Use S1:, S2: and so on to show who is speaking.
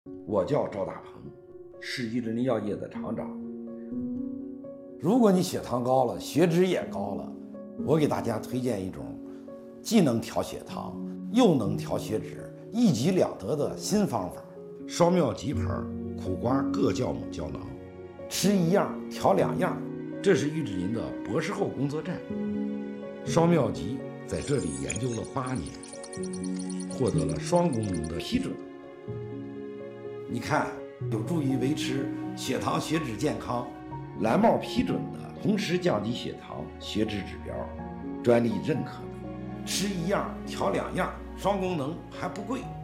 S1: 我叫赵大鹏，是伊林药业的厂长。如果你血糖高了，血脂也高了，我给大家推荐一种既能调血糖又能调血脂，一举两得的新方法——双妙吉牌苦瓜各酵母胶囊，吃一样调两样。这是玉志林的博士后工作站。双妙吉在这里研究了8年，获得了双功能的批准。你看，有助于维持血糖血脂健康，蓝帽批准的，同时降低血糖血脂指标，专利认可的，吃一样调两样，双功能还不贵。